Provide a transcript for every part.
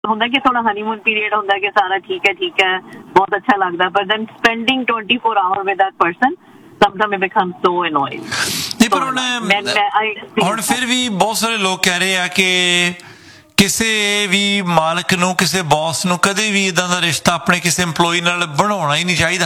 ਹੁੰਦਾ ਕਿ ਥੋੜਾ ਹਨੀਮੂਨ ਪੀਰੀਅਡ ਹੁੰਦਾ ਕਿ ਸਾਰਾ ਠੀਕ ਹੈ ਬਹੁਤ ਅੱਛਾ ਲੱਗਦਾ ਪਰ then spending 24 hour with that person sometimes it becomes so annoying ਨਹੀਂ ਪਰ ਹੁਣ ਫਿਰ ਵੀ ਬਹੁਤ ਸਾਰੇ ਲੋਕ ਕਹਿ ਰਹੇ ਆ ਕਿ ਕਿਸੇ ਵੀ ਮਾਲਕ ਨੂੰ ਕਿਸੇ ਬੌਸ ਨੂੰ ਕਦੇ ਵੀ ਇੱਦਾਂ ਦਾ ਰਿਸ਼ਤਾ ਆਪਣੇ ਕਿਸੇ EMPLOYEE ਨਾਲ ਬਣਾਉਣਾ ਹੀ ਨਹੀਂ ਚਾਹੀਦਾ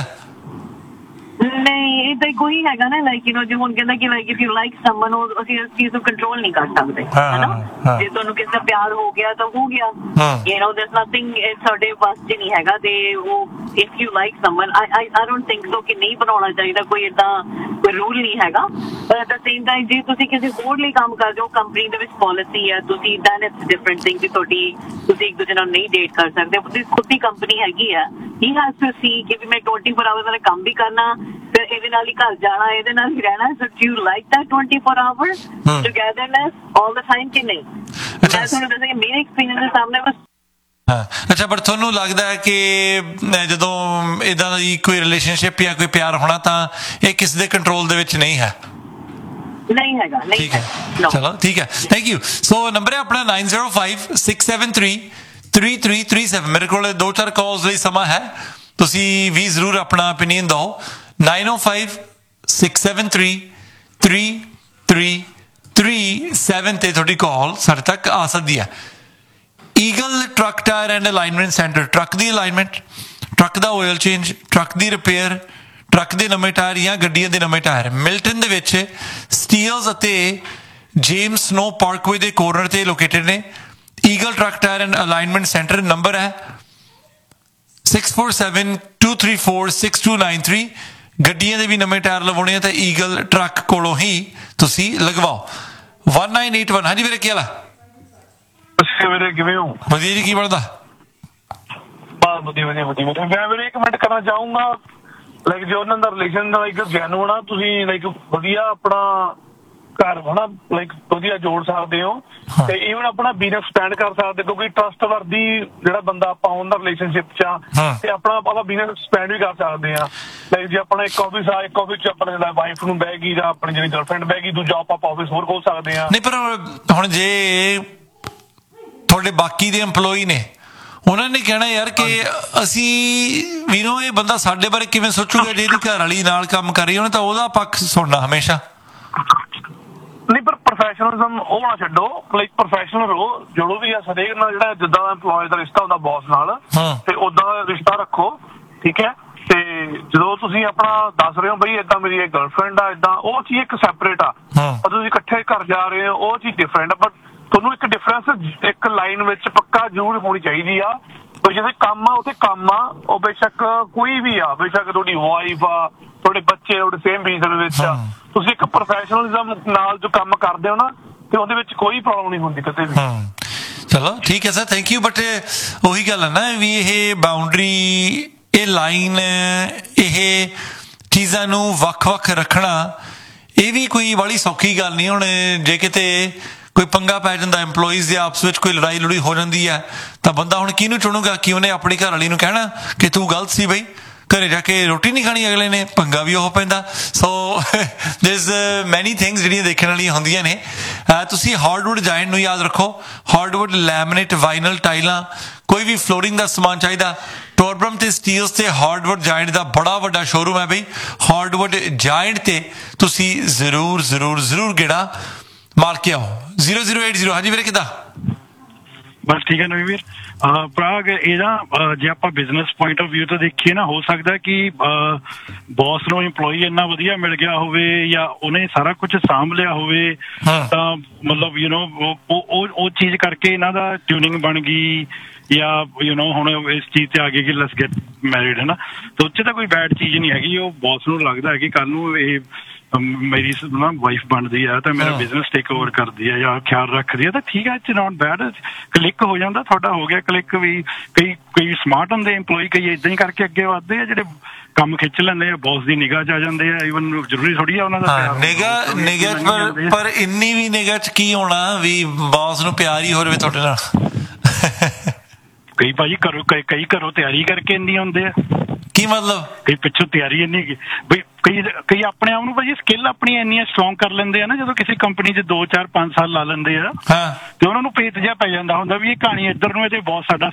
ਨਹੀਂ ਏਦਾਂ ਕੋਈ ਹੈਗਾ ਨਾ ਲਾਈਕ ਜੇ ਹੁਣ ਕਹਿੰਦਾ ਕਿ ਲਾਈਕ ਇਫ ਯੂ ਲਾਈਕ ਸਮਨ ਉਹ ਅਸੀਂ ਇਸ ਚੀਜ਼ ਨੂੰ ਕੰਟਰੋਲ ਨਹੀਂ ਕਰ ਸਕਦੇ ਹਨਾ ਜੇ ਤੁਹਾਨੂੰ ਕਿਸੇ ਦਾ ਪਿਆਰ ਹੋ ਗਿਆ ਤਾਂ ਹੋ ਗਿਆ there's nothing ਸਾਡੇ ਬਸ 'ਚ ਨਹੀਂ ਹੈਗਾ ਤੇ ਉਹ if you like summon I don't think so ਕਿ ਨਹੀਂ ਬਣਾਉਣਾ ਚਾਹੀਦਾ ਕੋਈ ਏਦਾਂ ਕੋਈ ਰੂਲ ਨਹੀਂ ਹੈਗਾ ਪਰ ਐਟ ਦ ਸੇਮ ਟਾਈਮ ਜੇ ਤੁਸੀਂ ਕਿਸੇ ਹੋਰ ਲਈ ਕੰਮ ਕਰਦੇ ਹੋ ਕੰਪਨੀ ਦੇ ਵਿੱਚ ਪੋਲਿਸੀ ਹੈ ਤੁਸੀਂ ਦੈਨ ਇਟਸ ਡਿਫਰੈਂਟ ਥਿੰਗ ਕਿ ਤੁਸੀਂ ਇੱਕ ਦੂਜੇ ਨਾਲ ਨਹੀਂ ਡੇਟ ਕਰ ਸਕਦੇ ਉਹਦੀ ਖੁਦ ਦੀ ਕੰਪਨੀ ਹੈਗੀ ਆ he has to see ਕਿ ਵੀ ਮੈਂ 24 ਆਵਰ ਦਾ ਕੰਮ ਵੀ ਕਰਨਾ ਫਿਰ ਇਹਦੇ ਨਾਲ ਹੀ ਘਰ ਜਾਣਾ ਇਹਦੇ ਨਾਲ ਹੀ ਰਹਿਣਾ so do you like that 24 hours togetherness all the time ਕਿ ਨਹੀਂ ਮੈਂ ਤੁਹਾਨੂੰ ਦੱਸਾਂ ਕਿ ਮੇਰੇ ਐਕਸਪੀਰੀਅੰਸ ਦੇ ਸਾਹਮਣੇ ਬਸ ਅੱਛਾ ਪਰ ਤੁਹਾਨੂੰ ਲੱਗਦਾ ਹੈ ਕਿ ਜਦੋਂ ਇੱਦਾਂ ਦੀ ਕੋਈ ਰਿਲੇਸ਼ਨਸ਼ਿਪ ਜਾਂ ਕੋਈ ਪਿਆਰ ਹੋਣਾ ਤਾਂ ਇਹ ਕਿਸੇ ਦੇ ਕੰਟਰੋਲ ਦੇ ਵਿੱਚ ਨਹੀਂ ਹੈ ਨਹੀਂ ਹੈਗਾ ਠੀਕ ਹੈ ਚਲੋ ਠੀਕ ਹੈ ਥੈਂਕ ਯੂ ਸੋ ਨੰਬਰ ਹੈ ਆਪਣਾ 9056733337 ਮੇਰੇ ਕੋਲ 2-4 ਕਾਲਸ ਲਈ ਸਮਾਂ ਹੈ ਤੁਸੀਂ ਵੀ ਜ਼ਰੂਰ ਆਪਣਾ ਓਪੀਨੀਅਨ ਦਿਓ 9056733337 ਤੇ ਤੁਹਾਡੀ ਕਾਲ ਸਾਡੇ ਤੱਕ ਆ ਸਕਦੀ ਹੈ eagle truck tyre and alignment centre truck the alignment truck the oil change truck the repair truck ਦੇ ਨਵੇਂ ਟਾਇਰ ਜਾਂ ਗੱਡੀਆਂ ਦੇ ਨਵੇਂ ਟਾਇਰ ਮਿਲਟਨ ਦੇ ਵਿੱਚ ਸਟੀਲਸ ਅਤੇ ਜੇਮਸ ਸਨੋ ਪਾਰਕਵੇ ਦੇ ਕੋਰਨਰ ਤੇ ਲੋਕੇਟਡ ਨੇ eagle truck tyre and alignment centre number ਹੈ 6472346293 ਗੱਡੀਆਂ ਦੇ ਵੀ ਨਵੇਂ ਟਾਇਰ ਲਵਾਉਣੇ ਆ ਤਾਂ ਈਗਲ ਟਰੱਕ ਕੋਲੋਂ ਹੀ ਤੁਸੀਂ ਲਗਵਾਓ 1981 ਹਾਂਜੀ ਵੀਰੇ ਕੀ ਹਾਲ ਆ ਵੀਰੇ ਕਿਵੇਂ ਹੋ ਵਧੀਆ ਜੀ ਕੀ ਬਣਦਾ ਬਹੁਤ ਵਧੀਆ ਮੈਂ ਵੀਰੇ ਇੱਕ ਮਿੰਟ ਕਰਨਾ ਚਾਹੂੰਗਾ ਲਾਈਕ ਜੋ ਉਹਨਾਂ ਦਾ ਰਿਲੇਸ਼ਨ ਲਾਈਕ ਜੈਨੂਨ ਆ ਤੁਸੀਂ ਲਾਈਕ ਵਧੀਆ ਆਪਣਾ ਘਰ ਹਨਾ ਲਾਈਕ ਵਧੀਆ ਜੋੜ ਸਕਦੇ ਹੋ ਤੇ ਈਵਨ ਆਪਣਾ ਬਿਜ਼ਨਸ ਐਕਸਪੈਂਡ ਕਰ ਸਕਦੇ ਕਿਉਂਕਿ ਟਰਸਟ ਵਰਦੀ ਜਿਹੜਾ ਬੰਦਾ ਆਪਾਂ ਉਹਨਾਂ ਰਿਲੇਸ਼ਨਸ਼ਿਪ 'ਚ ਆ ਤੇ ਆਪਣਾ ਬਿਜ਼ਨਸ ਐਕਸਪੈਂਡ ਵੀ ਕਰ ਸਕਦੇ ਆ ਲਾਈਕ ਜੇ ਆਪਣਾ ਇੱਕ ਆਫਿਸ 'ਚ ਆਪਣੇ ਵਾਈਫ ਨੂੰ ਬਹਿ ਗਈ ਜਾਂ ਆਪਣੀ ਜਿਹੜੀ ਗਰਲਫ੍ਰੈਂਡ ਬਹਿ ਗਈ ਦੂਜਾ ਆਪਾਂ ਆਫਿਸ ਹੋਰ ਖੋਲ ਸਕਦੇ ਆ ਨਹੀਂ ਪਰ ਹੁਣ ਜੇ ਤੁਹਾਡੇ ਬਾਕੀ ਦੇ EMPLOYEE ਨੇ ਉਹਨਾਂ ਨੇ ਕਹਿਣਾ ਯਾਰ ਕਿ ਅਸੀਂ ਇਹ ਬੰਦਾ ਸਾਡੇ ਬਾਰੇ ਕਿਵੇਂ ਸੋਚੂਗਾ ਜੇ ਇਹਦੀ ਘਰ ਵਾਲੀ ਨਾਲ ਕੰਮ ਕਰ ਰਹੀ ਉਹਨੇ ਤਾਂ ਉਹਦਾ ਪੱਖ ਸੁਣਨਾ ਹਮੇਸ਼ਾ ਨਹੀਂ ਪਰ ਪ੍ਰੋਫੈਸ਼ਨਲਿਜ਼ਮ ਉਹ ਨਾ ਛੱਡੋ ਲਾਈਕ ਪ੍ਰੋਫੈਸ਼ਨਲ ਰਹੋ ਜੋ ਵੀ ਆ ਹਰੇਕ ਨਾਲ ਜਿਹੜਾ ਜਿੱਦਾਂ ਦਾ EMPLOYEE ਦਾ ਰਿਸ਼ਤਾ ਹੁੰਦਾ ਬੌਸ ਨਾਲ ਤੇ ਉਦਾਂ ਦਾ ਰਿਸ਼ਤਾ ਰੱਖੋ ਠੀਕ ਹੈ ਤੇ ਜਦੋਂ ਤੁਸੀਂ ਆਪਣਾ ਦੱਸ ਰਹੇ ਹੋ ਬਈ ਏਦਾਂ ਮੇਰੀ ਇੱਕ ਗਰਲਫ੍ਰੈਂਡ ਆ ਏਦਾਂ ਉਹ ਚੀਜ਼ ਇੱਕ ਸੈਪਰੇਟ ਆ ਪਰ ਤੁਸੀਂ ਇਕੱਠੇ ਘਰ ਜਾ ਰਹੇ ਹੋ ਉਹ ਚੀਜ਼ ਡਿਫਰੈਂਟ ਆ ਬਟ ਤੁਹਾਨੂੰ ਇੱਕ ਡਿਫਰੈਂਸ ਇੱਕ ਲਾਈਨ ਵਿੱਚ ਪੱਕਾ ਜ਼ਰੂਰ ਹੋਣੀ ਚਾਹੀਦੀ ਆ ਜਿਹਦੇ ਕੰਮ ਆ ਉੱਥੇ ਕੰਮ ਆ ਉਹ ਬੇਸ਼ੱਕ ਕੋਈ ਵੀ ਆ ਬੇਸ਼ੱਕ ਤੁਹਾਡੀ ਵਾਈਫ ਆ ਤੁਹਾਡੇ ਬੱਚੇ ਤੁਹਾਡੇ ਸੇਮ ਬਿਜ਼ਨਸ ਵਿੱਚ ਆ ਤੁਸੀਂ ਇੱਕ ਪ੍ਰੋਫੈਸ਼ਨਲਿਜ਼ਮ ਨਾਲ ਜੋ ਕੰਮ ਕਰਦੇ ਹੋ ਨਾ ਤੇ ਉਹਦੇ ਵਿੱਚ ਕੋਈ ਪ੍ਰੋਬਲਮ ਨਹੀਂ ਹੁੰਦੀ ਕਦੇ ਵੀ ਚਲੋ ਠੀਕ ਹੈ ਸਰ ਥੈਂਕ ਯੂ ਬਟ ਉਹੀ ਗੱਲ ਹੈ ਨਾ ਵੀ ਇਹ ਬਾਉਂਡਰੀ ਇਹ ਲਾਈਨ ਇਹ ਚੀਜ਼ਾਂ ਨੂੰ ਵੱਖ-ਵੱਖ ਰੱਖਣਾ ਇਹ ਵੀ ਕੋਈ ਬੜੀ ਸੌਖੀ ਗੱਲ ਨਹੀਂ ਹੁਣ ਜੇ ਕਿਤੇ ਕੋਈ ਪੰਗਾ ਪੈ ਜਾਂਦਾ EMPLOYEES ਦੇ ਆਪਸ ਵਿੱਚ ਕੋਈ ਲੜਾਈ ਲੜੀ ਹੋ ਜਾਂਦੀ ਹੈ ਤਾਂ ਬੰਦਾ ਹੁਣ ਕਿਹਨੂੰ ਚੁਣੂਗਾ ਕਿ ਉਹਨੇ ਆਪਣੀ ਘਰ ਵਾਲੀ ਨੂੰ ਕਹਿਣਾ ਕਿ ਤੂੰ ਗਲਤ ਸੀ ਬਈ ਘਰੇ ਜਾ ਕੇ ਰੋਟੀ ਨਹੀਂ ਖਾਣੀ ਅਗਲੇ ਨੇ ਪੰਗਾ ਵੀ ਉਹ ਪੈਂਦਾ ਸੋ ਦੇਰਜ਼ ਮੈਨੀ ਥਿੰਗਸ ਜਿਹੜੀਆਂ ਦੇਖਣ ਵਾਲੀਆਂ ਹੁੰਦੀਆਂ ਨੇ ਤੁਸੀਂ ਹਾਰਡਵੁੱਡ ਜਾਇੰਟ ਨੂੰ ਯਾਦ ਰੱਖੋ ਹਾਰਡਵੁੱਡ ਲੈਮੀਨੇਟ ਵਾਈਨਲ ਟਾਈਲਾਂ ਕੋਈ ਵੀ ਫਲੋਰਿੰਗ ਦਾ ਸਮਾਨ ਚਾਹੀਦਾ ਟੋਰਬਰਮ ਤੇ ਸਟੀਲਸ ਤੇ ਹਾਰਡਵੁੱਡ ਜਾਇੰਟ ਦਾ ਬੜਾ ਵੱਡਾ ਸ਼ੋਰੂਮ ਹੈ ਬਈ ਹਾਰਡਵੁੱਡ ਜਾਇੰਟ ਤੇ ਤੁਸੀਂ ਜ਼ਰੂਰ ਗੇੜਾ ਮਾਰ ਕੇ ਆਓ 0080 ਹਾਂਜੀ ਵੀਰੇ ਕਿੱਦਾਂ ਬਸ ਠੀਕ ਹੈ ਨਵੀਂ ਵੀਰ ਪ੍ਰਾਗ ਇਹਦਾ ਜੇ ਆਪਾਂ ਬਿਜ਼ਨਸ ਪੁਆਇੰਟ ਆਫ ਵਿਊ ਤੋਂ ਦੇਖੀਏ ਨਾ ਹੋ ਸਕਦਾ ਕਿ ਬੌਸ ਨੂੰ EMPLOYEE ਇੰਨਾ ਵਧੀਆ ਮਿਲ ਗਿਆ ਹੋਵੇ ਜਾਂ ਉਹਨੇ ਸਾਰਾ ਕੁਝ ਸਾਂਭ ਲਿਆ ਹੋਵੇ ਤਾਂ ਮਤਲਬ ਉਹ ਚੀਜ਼ ਕਰਕੇ ਇਹਨਾਂ ਦਾ ਟਿਊਨਿੰਗ ਬਣ ਗਈ ਜਾਂ ਹੁਣ ਇਸ ਚੀਜ਼ ਤੇ ਆ ਗਏ ਕਿ ਲੈਟਸ ਗੈਟ ਮੈਰਿਡ ਹੈ ਨਾ ਤਾਂ ਉੱਥੇ ਤਾਂ ਕੋਈ ਬੈਡ ਚੀਜ਼ ਨਹੀਂ ਹੈਗੀ ਉਹ ਬੌਸ ਨੂੰ ਲੱਗਦਾ ਹੈ ਕਿ ਕੱਲ ਨੂੰ ਇਹ ਮੇਰੀ ਨਾ ਵਾਈਫ ਬਣਦੀ ਆ ਤਾਂ ਮੇਰਾ ਬਿਜ਼ਨਸ ਟੇਕ ਓਵਰ ਕਰਦੀ ਆ ਜਾਂ ਖਿਆਲ ਰੱਖਦੀ ਆ ਤਾਂ ਠੀਕ ਹੈ ਇਟਸ ਨਾਟ ਬੈਡ ਕਲਿੱਕ ਹੋ ਜਾਂਦਾ ਤੁਹਾਡਾ ਹੋ ਗਿਆ ਕਲਿੱਕ ਵੀ ਕਈ ਸਮਾਰਟ ਹੁੰਦੇ EMPLOYEE ਕਈ ਏਦਾਂ ਹੀ ਕਰਕੇ ਅੱਗੇ ਵੱਧਦੇ ਆ ਜਿਹੜੇ ਕੰਮ ਖਿੱਚ ਲੈਂਦੇ ਆ ਬੌਸ ਦੀ ਨਿਗਾਹ 'ਚ ਆ ਜਾਂਦੇ ਆ ਈਵਨ ਜ਼ਰੂਰੀ ਥੋੜੀ ਆ ਉਹਨਾਂ ਦਾ ਨਿਗਾਹ ਪਰ ਇੰਨੀ ਵੀ ਨਿਗਾਹ 'ਚ ਕੀ ਹੋਣਾ ਵੀ ਬੌਸ ਨੂੰ ਪਿਆਰ ਹੀ ਹੋ ਜਾਵੇ ਤੁਹਾਡੇ ਨਾਲ ਕਈ ਭਾਜੀ ਕਈ ਘਰੋਂ ਤਿਆਰੀ ਕਰਕੇ ਇੰਨੀ ਹੁੰਦੇ ਆ ਕੀ ਮਤਲਬ? ਕਈ ਪਿੱਛੋਂ ਤਿਆਰੀ ਇੰਨੀ ਬਈ ਕਈ ਆਪਣੇ ਆਪ ਨੂੰ ਭਾਜੀ ਸਕਿੱਲ ਆਪਣੀ ਇੰਨੀਆਂ ਸਟਰੋਂਗ ਕਰ ਲੈਂਦੇ ਆ ਨਾ, ਜਦੋਂ ਕਿਸੇ ਕੰਪਨੀ 'ਚ 2 4 5 ਸਾਲ ਲਾ ਲੈਂਦੇ ਆ ਤੇ ਉਹਨਾਂ ਨੂੰ ਭੇਤ ਜਿਹਾ ਪੈ ਜਾਂਦਾ ਹੁੰਦਾ ਵੀ ਇਹ ਕਹਾਣੀ ਇੱਧਰ ਨੂੰ ਇਹਦੇ ਬਹੁਤ ਸਾਡਾ